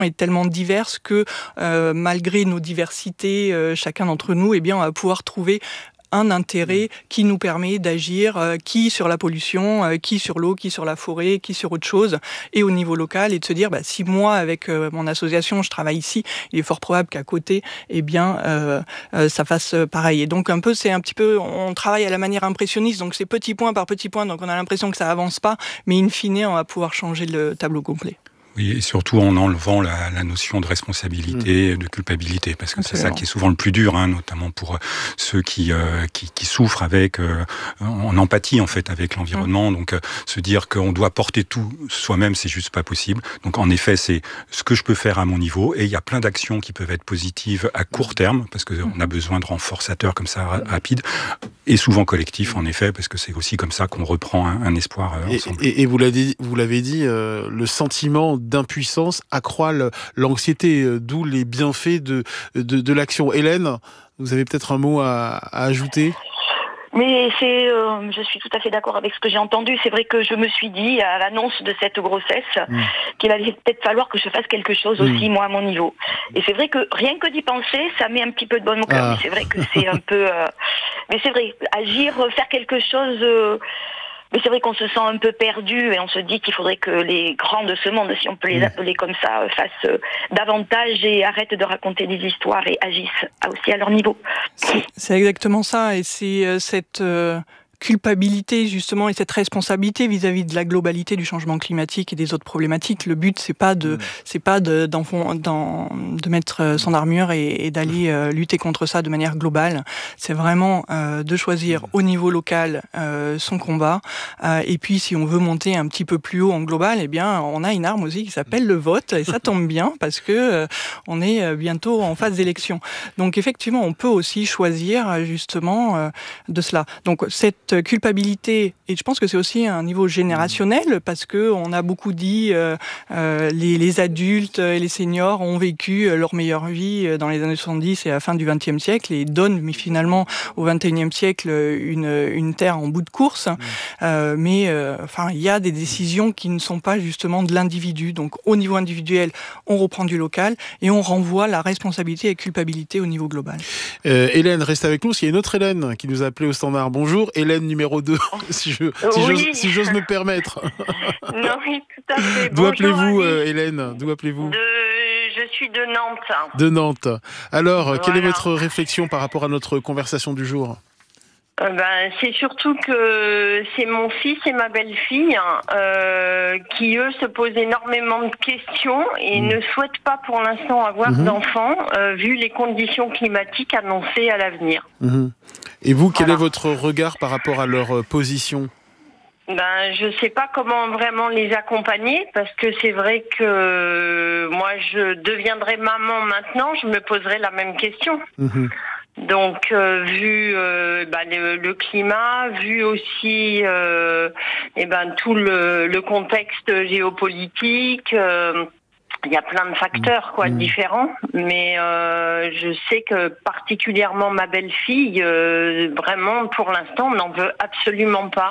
est tellement diverse que malgré nos diversités, chacun d'entre nous, on va pouvoir trouver un intérêt qui nous permet d'agir, qui sur la pollution, qui sur l'eau, qui sur la forêt, qui sur autre chose, et au niveau local, et de se dire, si moi, avec mon association, je travaille ici, il est fort probable qu'à côté, ça fasse pareil. Et donc, c'est un petit peu, on travaille à la manière impressionniste, donc c'est petit point par petit point, donc on a l'impression que ça avance pas, mais in fine, on va pouvoir changer le tableau complet. Oui, et surtout en enlevant la notion de responsabilité, de culpabilité, parce que c'est ça qui est souvent le plus dur, notamment pour ceux qui souffrent en empathie en fait avec l'environnement. Donc se dire qu'on doit porter tout soi-même, c'est juste pas possible. Donc en effet, c'est ce que je peux faire à mon niveau, et il y a plein d'actions qui peuvent être positives à court terme, parce que on a besoin de renforçateurs comme ça rapides, et souvent collectifs en effet, parce que c'est aussi comme ça qu'on reprend un espoir ensemble. Et vous l'avez dit, le sentiment d'impuissance accroît l'anxiété, d'où les bienfaits de l'action. Hélène, vous avez peut-être un mot à ajouter ? Mais je suis tout à fait d'accord avec ce que j'ai entendu. C'est vrai que je me suis dit, à l'annonce de cette grossesse, qu'il allait peut-être falloir que je fasse quelque chose aussi, moi, à mon niveau. Et c'est vrai que rien que d'y penser, ça met un petit peu de baume au cœur. Mais c'est vrai que c'est un peu... Mais c'est vrai, agir, faire quelque chose... Mais c'est vrai qu'on se sent un peu perdu et on se dit qu'il faudrait que les grands de ce monde, si on peut les appeler comme ça, fassent davantage et arrêtent de raconter des histoires et agissent aussi à leur niveau. C'est exactement ça, et c'est cette culpabilité justement et cette responsabilité vis-à-vis de la globalité du changement climatique et des autres problématiques. Le but, c'est pas de mettre son armure et d'aller lutter contre ça de manière globale. C'est vraiment de choisir au niveau local son combat. Et puis, si on veut monter un petit peu plus haut en global, on a une arme aussi qui s'appelle le vote, et ça tombe bien parce que on est bientôt en phase d'élection. Donc, effectivement, on peut aussi choisir justement de cela. Donc, cette culpabilité, et je pense que c'est aussi un niveau générationnel, parce que on a beaucoup dit les adultes et les seniors ont vécu leur meilleure vie dans les années 70 et à la fin du XXe siècle, et donnent, mais finalement au XXIe siècle, une terre en bout de course. Mais il y a des décisions qui ne sont pas justement de l'individu. Donc au niveau individuel, on reprend du local et on renvoie la responsabilité et la culpabilité au niveau global. Hélène, reste avec nous. Il y a une autre Hélène qui nous a appelé au standard. Bonjour, Hélène numéro 2, si j'ose me permettre. Non, oui, tout à fait. D'où appelez-vous, Hélène ? D'où appelez-vous ? Je suis de Nantes. De Nantes. Alors, quelle est votre réflexion par rapport à notre conversation du jour ? C'est surtout que c'est mon fils et ma belle-fille qui, eux, se posent énormément de questions et ne souhaitent pas pour l'instant avoir d'enfants, vu les conditions climatiques annoncées à l'avenir. Et vous, quel est votre regard par rapport à leur position ? Je sais pas comment vraiment les accompagner, parce que c'est vrai que moi, je deviendrai maman maintenant, je me poserai la même question. Donc, vu le climat, vu aussi tout le contexte géopolitique, il y a plein de facteurs différents, mais je sais que particulièrement ma belle-fille, vraiment pour l'instant, on n'en veut absolument pas.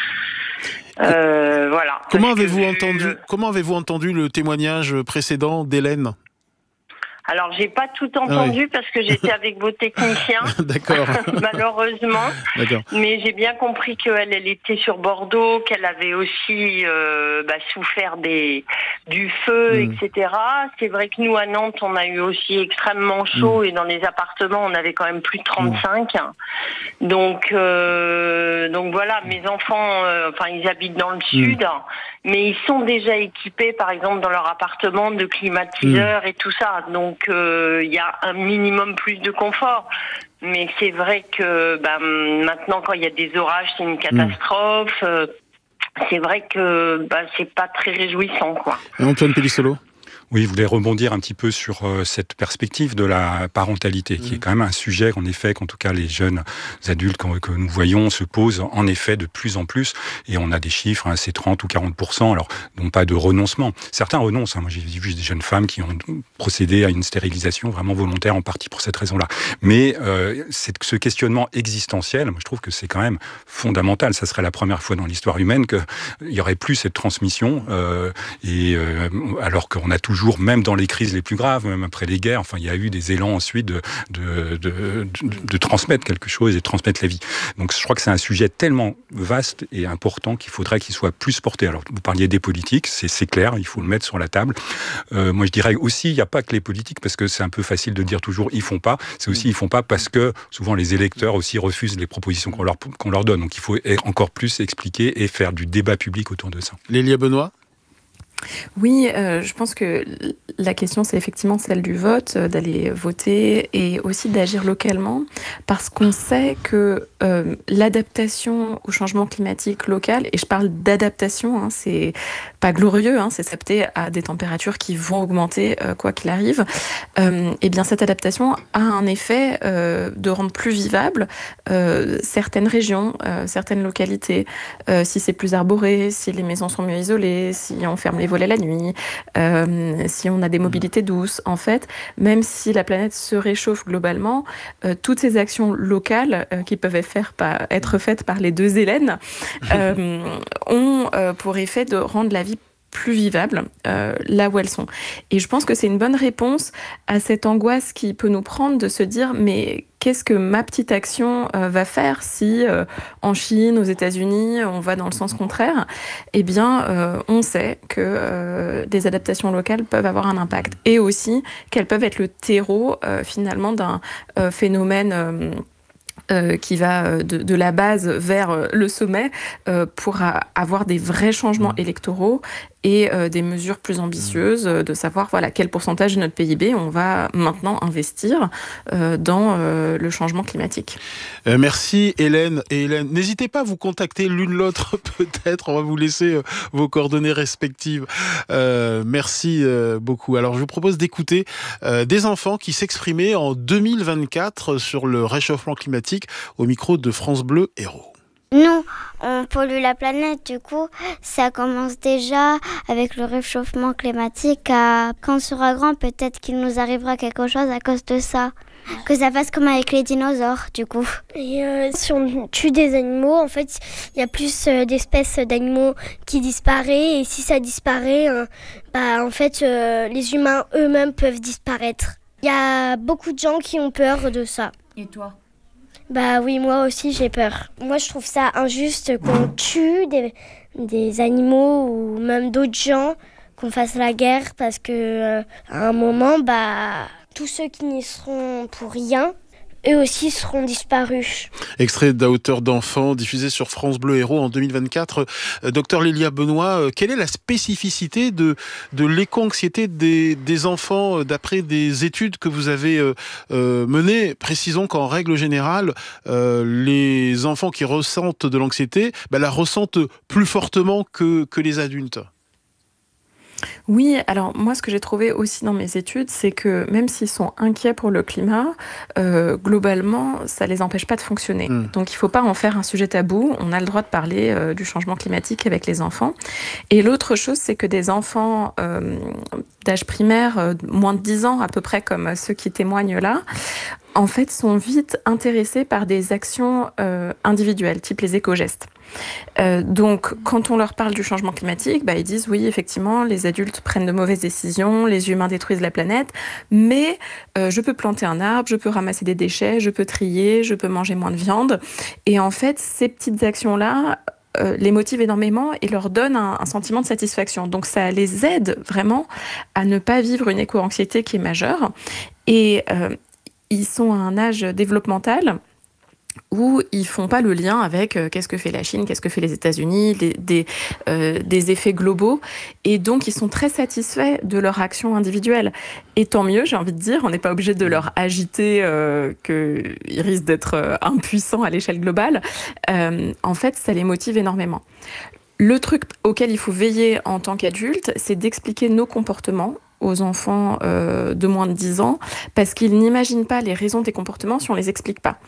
Voilà. Comment avez-vous entendu le témoignage précédent d'Hélène ? Alors, j'ai pas tout entendu parce que j'étais avec vos techniciens. D'accord. Malheureusement. D'accord. Mais j'ai bien compris qu'elle était sur Bordeaux, qu'elle avait aussi souffert du feu, etc. C'est vrai que nous, à Nantes, on a eu aussi extrêmement chaud et dans les appartements, on avait quand même plus de 35. Donc voilà, mes enfants, ils habitent dans le sud, mais ils sont déjà équipés, par exemple, dans leur appartement de climatiseurs et tout ça. Donc, il y a un minimum plus de confort. Mais c'est vrai que maintenant, quand il y a des orages, c'est une catastrophe. C'est vrai que c'est pas très réjouissant, quoi. Et Antoine Pellissolo ? Oui, je voulais rebondir un petit peu sur cette perspective de la parentalité, qui est quand même un sujet, en effet, qu'en tout cas les jeunes adultes que nous voyons se posent en effet de plus en plus. Et on a des chiffres, c'est 30 ou 40%, alors non pas de renoncement. Certains renoncent. Moi, j'ai vu des jeunes femmes qui ont procédé à une stérilisation vraiment volontaire, en partie pour cette raison-là. Mais ce questionnement existentiel, moi, je trouve que c'est quand même fondamental. Ça serait la première fois dans l'histoire humaine qu'il y aurait plus cette transmission, alors qu'on a toujours toujours, même dans les crises les plus graves, même après les guerres, enfin, il y a eu des élans ensuite de transmettre quelque chose et de transmettre la vie. Donc, je crois que c'est un sujet tellement vaste et important qu'il faudrait qu'il soit plus porté. Alors, vous parliez des politiques, c'est clair, il faut le mettre sur la table. Moi, je dirais aussi, il n'y a pas que les politiques, parce que c'est un peu facile de dire toujours, ils font pas. C'est aussi, ils font pas parce que souvent les électeurs aussi refusent les propositions qu'on leur donne. Donc, il faut encore plus expliquer et faire du débat public autour de ça. Lélia Benoît ? Oui, je pense que la question, c'est effectivement celle du vote, d'aller voter et aussi d'agir localement, parce qu'on sait que l'adaptation au changement climatique local, et je parle d'adaptation, c'est pas glorieux, c'est s'adapter à des températures qui vont augmenter quoi qu'il arrive, et bien cette adaptation a un effet de rendre plus vivables certaines régions, certaines localités, si c'est plus arboré, si les maisons sont mieux isolées, si on ferme les volets la nuit, si on a des mobilités douces. En fait, même si la planète se réchauffe globalement, toutes ces actions locales qui peuvent être faites par les deux Hélènes ont pour effet de rendre la vie plus vivables là où elles sont. Et je pense que c'est une bonne réponse à cette angoisse qui peut nous prendre de se dire mais qu'est-ce que ma petite action va faire si en Chine, aux États-Unis, on va dans le sens contraire? Eh bien, on sait que des adaptations locales peuvent avoir un impact et aussi qu'elles peuvent être le terreau finalement d'un phénomène qui va de la base vers le sommet pour avoir des vrais changements électoraux et des mesures plus ambitieuses, de savoir quel pourcentage de notre PIB on va maintenant investir dans le changement climatique. Merci Hélène et Hélène. N'hésitez pas à vous contacter l'une l'autre peut-être, on va vous laisser vos coordonnées respectives. Merci beaucoup. Alors je vous propose d'écouter des enfants qui s'exprimaient en 2024 sur le réchauffement climatique au micro de France Bleu Héros. Nous, on pollue la planète, du coup, ça commence déjà avec le réchauffement climatique. Quand on sera grand, peut-être qu'il nous arrivera quelque chose à cause de ça. Que ça fasse comme avec les dinosaures, du coup. Et si on tue des animaux, en fait, il y a plus d'espèces d'animaux qui disparaissent. Et si ça disparaît, en fait, les humains eux-mêmes peuvent disparaître. Il y a beaucoup de gens qui ont peur de ça. Et toi ? Bah oui, moi aussi j'ai peur. Moi je trouve ça injuste qu'on tue des animaux ou même d'autres gens, qu'on fasse la guerre parce que à un moment, tous ceux qui n'y seront pour rien, eux aussi seront disparus. Extrait d'À hauteur d'enfant, diffusé sur France Bleu Héros en 2024. Docteur Lélia Benoît, quelle est la spécificité de l'éco-anxiété des enfants d'après des études que vous avez menées? Précisons qu'en règle générale, les enfants qui ressentent de l'anxiété la ressentent plus fortement que les adultes. Oui, alors moi ce que j'ai trouvé aussi dans mes études, c'est que même s'ils sont inquiets pour le climat, globalement ça les empêche pas de fonctionner. Donc il faut pas en faire un sujet tabou, on a le droit de parler du changement climatique avec les enfants. Et l'autre chose, c'est que des enfants d'âge primaire, moins de 10 ans à peu près comme ceux qui témoignent là, en fait, sont vite intéressés par des actions individuelles, type les éco-gestes. Donc, quand on leur parle du changement climatique, ils disent oui, effectivement, les adultes prennent de mauvaises décisions, les humains détruisent la planète, mais je peux planter un arbre, je peux ramasser des déchets, je peux trier, je peux manger moins de viande. Et en fait, ces petites actions-là les motivent énormément et leur donnent un sentiment de satisfaction. Donc, ça les aide vraiment à ne pas vivre une éco-anxiété qui est majeure. Et ils sont à un âge développemental où ils font pas le lien avec qu'est-ce que fait la Chine, qu'est-ce que fait les États-Unis, des effets globaux. Et donc, ils sont très satisfaits de leur action individuelle. Et tant mieux, j'ai envie de dire, on n'est pas obligé de leur agiter qu'ils risquent d'être impuissants à l'échelle globale. En fait, ça les motive énormément. Le truc auquel il faut veiller en tant qu'adulte, c'est d'expliquer nos comportements aux enfants de moins de 10 ans, parce qu'ils n'imaginent pas les raisons des comportements si on ne les explique pas.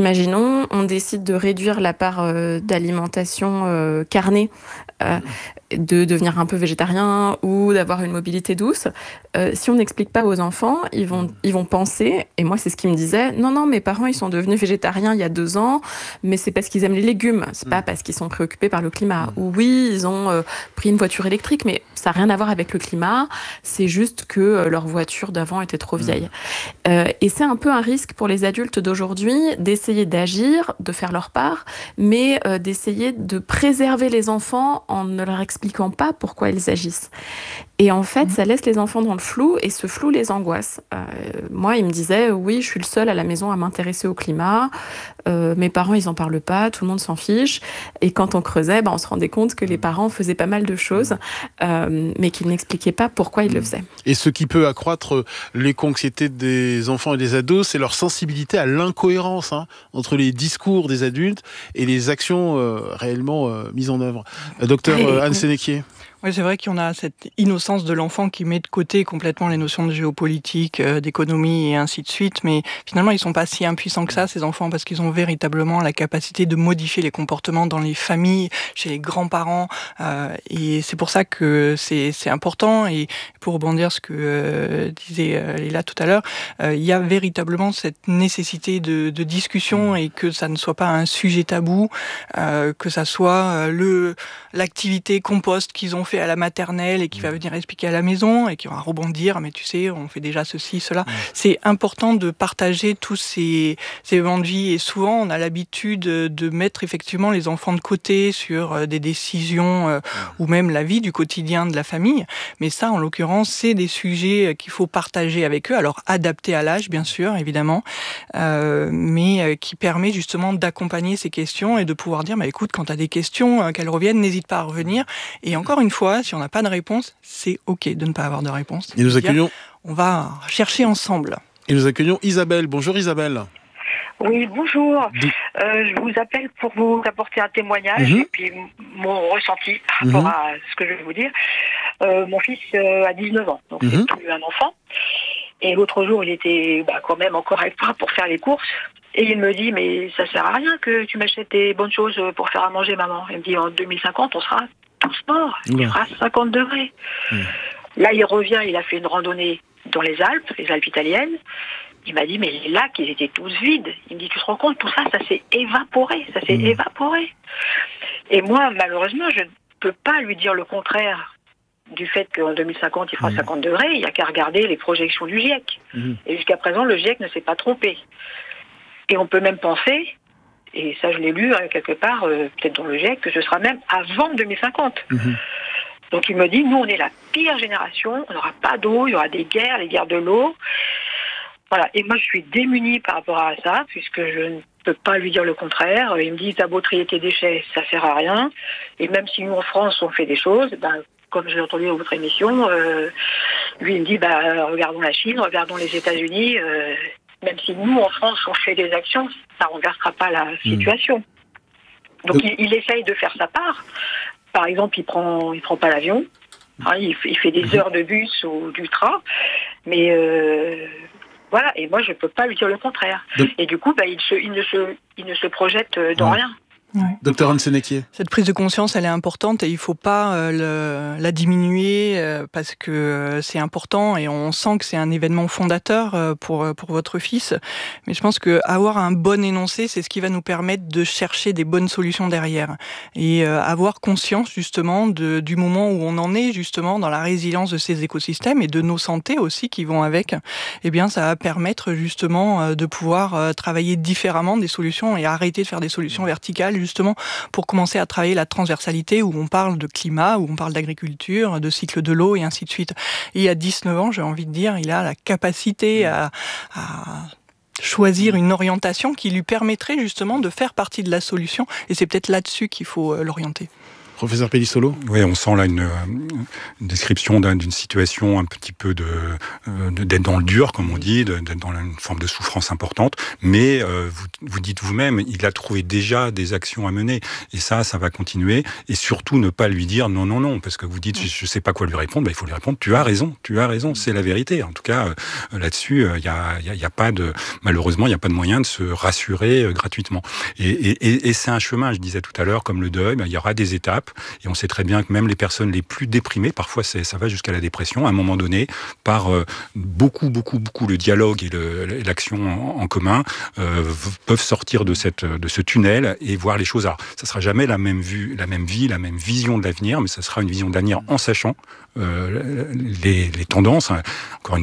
Imaginons, on décide de réduire la part d'alimentation carnée. de devenir un peu végétarien ou d'avoir une mobilité douce. Si on n'explique pas aux enfants, ils vont penser, et moi c'est ce qu'ils me disaient, non, mes parents ils sont devenus végétariens il y a 2 ans, mais c'est parce qu'ils aiment les légumes, c'est pas parce qu'ils sont préoccupés par le climat. Ou oui, ils ont pris une voiture électrique, mais ça n'a rien à voir avec le climat, c'est juste que leur voiture d'avant était trop vieille. Et c'est un peu un risque pour les adultes d'aujourd'hui d'essayer d'agir, de faire leur part, mais d'essayer de préserver les enfants en ne leur expliquant pas pourquoi ils agissent. Et en fait, ça laisse les enfants dans le flou, et ce flou les angoisse. Moi, ils me disaient, oui, je suis le seul à la maison à m'intéresser au climat, mes parents, ils en parlent pas, tout le monde s'en fiche. Et quand on creusait, on se rendait compte que les parents faisaient pas mal de choses, mais qu'ils n'expliquaient pas pourquoi ils le faisaient. Et ce qui peut accroître l'éco-anxiété des enfants et des ados, c'est leur sensibilité à l'incohérence entre les discours des adultes et les actions réellement mises en œuvre. Docteur Anne Sénéquier. Oui, c'est vrai qu'on a cette innocence de l'enfant qui met de côté complètement les notions de géopolitique, d'économie et ainsi de suite, mais finalement ils sont pas si impuissants que ça, ces enfants, parce qu'ils ont véritablement la capacité de modifier les comportements dans les familles, chez les grands-parents, et c'est pour ça que c'est important. Et pour rebondir ce que disait Léla tout à l'heure, il y a véritablement cette nécessité de discussion, et que ça ne soit pas un sujet tabou, que ça soit l'activité compost qu'ils ont fait à la maternelle et qui va venir expliquer à la maison et qui va rebondir, mais tu sais, on fait déjà ceci, cela. C'est important de partager tous ces éléments de vie, et souvent on a l'habitude de mettre effectivement les enfants de côté sur des décisions ou même la vie du quotidien de la famille, mais ça en l'occurrence c'est des sujets qu'il faut partager avec eux, alors adaptés à l'âge bien sûr évidemment, mais qui permet justement d'accompagner ces questions et de pouvoir dire écoute, quand tu as des questions, qu'elles reviennent, n'hésite pas à revenir. Et encore une fois, si on n'a pas de réponse, c'est ok de ne pas avoir de réponse. Et nous accueillons... On va chercher ensemble. Et nous accueillons Isabelle. Bonjour Isabelle. Oui, bonjour. Je vous appelle pour vous apporter un témoignage et puis mon ressenti par rapport à ce que je vais vous dire. Mon fils a 19 ans, donc c'est plus un enfant. Et l'autre jour, il était quand même encore avec moi pour faire les courses. Et il me dit, mais ça sert à rien que tu m'achètes des bonnes choses pour faire à manger, maman. Il me dit, en 2050, on sera tous morts. Il fera 50 degrés. Là, il revient, il a fait une randonnée dans les Alpes italiennes. Il m'a dit, mais les lacs, ils étaient tous vides. Il me dit, tu te rends compte, tout ça, ça s'est évaporé. Et moi, malheureusement, je ne peux pas lui dire le contraire du fait qu'en 2050, il fera 50 degrés. Il n'y a qu'à regarder les projections du GIEC. Et jusqu'à présent, le GIEC ne s'est pas trompé. Et on peut même penser, et ça je l'ai lu quelque part, peut-être dans le GIEC, que ce sera même avant 2050. Donc il me dit, nous on est la pire génération, on n'aura pas d'eau, il y aura des guerres, les guerres de l'eau. Voilà. Et moi je suis démunie par rapport à ça, puisque je ne peux pas lui dire le contraire. Il me dit, t'as beau trier tes déchets, ça sert à rien. Et même si nous en France on fait des choses, comme j'ai entendu dans votre émission, lui il me dit, regardons la Chine, regardons les États-Unis. Même si nous, en France, on fait des actions, ça ne renversera pas la situation. Donc, il essaye de faire sa part. Par exemple, il prend pas l'avion. Il fait des heures de bus ou du train. Mais voilà. Et moi, je ne peux pas lui dire le contraire. Et du coup, il ne se projette dans rien. Ouais. Docteur Anne Sénéquier. Cette prise de conscience, elle est importante et il ne faut pas la diminuer parce que c'est important et on sent que c'est un événement fondateur pour votre fils. Mais je pense qu'avoir un bon énoncé, c'est ce qui va nous permettre de chercher des bonnes solutions derrière et avoir conscience justement du moment où on en est justement dans la résilience de ces écosystèmes et de nos santé aussi qui vont avec. Eh bien, ça va permettre justement de pouvoir travailler différemment des solutions et arrêter de faire des solutions verticales justement pour commencer à travailler la transversalité où on parle de climat, où on parle d'agriculture, de cycle de l'eau et ainsi de suite. Et à 19 ans, j'ai envie de dire, il a la capacité à choisir une orientation qui lui permettrait justement de faire partie de la solution et c'est peut-être là-dessus qu'il faut l'orienter. Professeur Pellissolo. Oui, on sent là une description d'une situation un petit peu d'être dans le dur, comme on dit, d'être dans une forme de souffrance importante. Mais vous dites vous-même, il a trouvé déjà des actions à mener. Et ça va continuer. Et surtout, ne pas lui dire non, parce que vous dites, je ne sais pas quoi lui répondre. Il faut lui répondre, tu as raison, c'est la vérité. En tout cas, là-dessus, il y a pas de, malheureusement, il n'y a pas de moyen de se rassurer gratuitement. Et c'est un chemin, je disais tout à l'heure, comme le deuil, il y aura des étapes. étape. Et on sait très bien que même les personnes les plus déprimées, parfois ça va jusqu'à la dépression, à un moment donné, par beaucoup le dialogue et l'action en commun, peuvent sortir de ce tunnel et voir les choses. Alors, ça sera jamais la même vie, la même vision de l'avenir, mais ça sera une vision de l'avenir en sachant les tendances. Encore une